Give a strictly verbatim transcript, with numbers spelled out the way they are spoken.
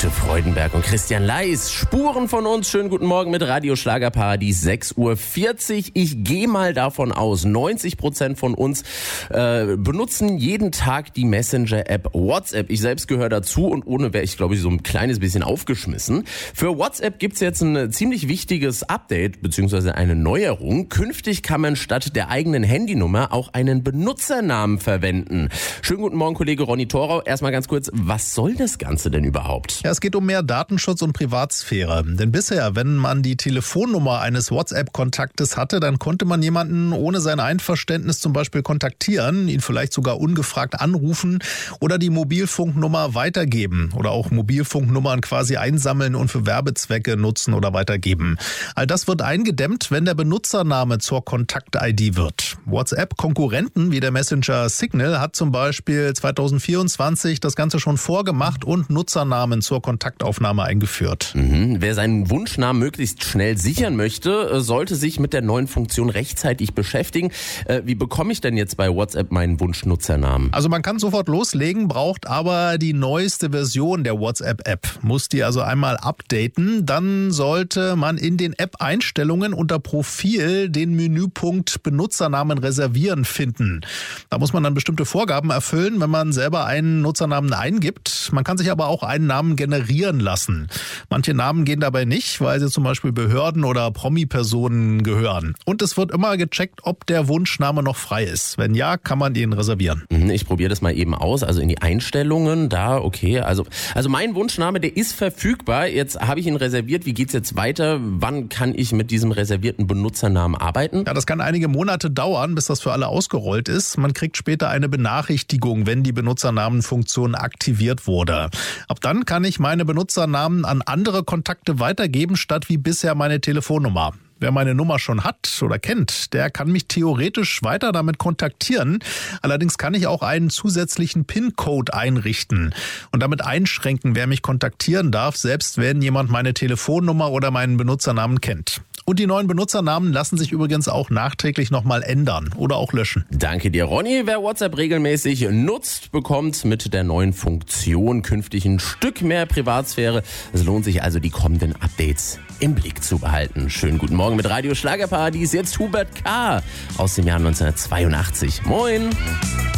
Ute Freudenberg und Christian Leis. Spuren von uns. Schönen guten Morgen mit Radio Schlagerparadies sechs Uhr vierzig. Ich gehe mal davon aus, neunzig Prozent von uns äh, benutzen jeden Tag die Messenger-App WhatsApp. Ich selbst gehöre dazu und ohne wäre ich, glaube ich, so ein kleines bisschen aufgeschmissen. Für WhatsApp gibt's jetzt ein ziemlich wichtiges Update bzw. eine Neuerung. Künftig kann man statt der eigenen Handynummer auch einen Benutzernamen verwenden. Schönen guten Morgen, Kollege Ronny Thorau. Erstmal ganz kurz, was soll das Ganze denn überhaupt? Ja, es geht um mehr Datenschutz und Privatsphäre. Denn bisher, wenn man die Telefonnummer eines WhatsApp-Kontaktes hatte, dann konnte man jemanden ohne sein Einverständnis zum Beispiel kontaktieren, ihn vielleicht sogar ungefragt anrufen oder die Mobilfunknummer weitergeben oder auch Mobilfunknummern quasi einsammeln und für Werbezwecke nutzen oder weitergeben. All das wird eingedämmt, wenn der Benutzername zur Kontakt-I D wird. WhatsApp-Konkurrenten wie der Messenger Signal hat zum Beispiel zweitausendvierundzwanzig das Ganze schon vorgemacht und Nutzernamen zur Kontaktaufnahme eingeführt. Mhm. Wer seinen Wunschnamen möglichst schnell sichern möchte, sollte sich mit der neuen Funktion rechtzeitig beschäftigen. Äh, wie bekomme ich denn jetzt bei WhatsApp meinen Wunschnutzernamen? Also man kann sofort loslegen, braucht aber die neueste Version der WhatsApp-App. Muss die also einmal updaten, dann sollte man in den App-Einstellungen unter Profil den Menüpunkt Benutzernamen reservieren finden. Da muss man dann bestimmte Vorgaben erfüllen, wenn man selber einen Nutzernamen eingibt. Man kann sich aber auch einen Namen generieren lassen. Manche Namen gehen dabei nicht, weil sie zum Beispiel Behörden oder Promi-Personen gehören. Und es wird immer gecheckt, ob der Wunschname noch frei ist. Wenn ja, kann man ihn reservieren. Ich probiere das mal eben aus, also in die Einstellungen, da, okay, also, also mein Wunschname, der ist verfügbar. Jetzt habe ich ihn reserviert. Wie geht's jetzt weiter? Wann kann ich mit diesem reservierten Benutzernamen arbeiten? Ja, das kann einige Monate dauern, bis das für alle ausgerollt ist. Man kriegt später eine Benachrichtigung, wenn die Benutzernamenfunktion aktiviert wurde. Ab dann kann ich meine Benutzernamen an andere Kontakte weitergeben, statt wie bisher meine Telefonnummer. Wer meine Nummer schon hat oder kennt, der kann mich theoretisch weiter damit kontaktieren. Allerdings kann ich auch einen zusätzlichen PIN-Code einrichten und damit einschränken, wer mich kontaktieren darf, selbst wenn jemand meine Telefonnummer oder meinen Benutzernamen kennt. Und die neuen Benutzernamen lassen sich übrigens auch nachträglich nochmal ändern oder auch löschen. Danke dir, Ronny. Wer WhatsApp regelmäßig nutzt, bekommt mit der neuen Funktion künftig ein Stück mehr Privatsphäre. Es lohnt sich also, die kommenden Updates im Blick zu behalten. Schönen guten Morgen mit Radio Schlagerparadies. Jetzt Hubert K. aus dem Jahr neunzehnhundertzweiundachtzig. Moin!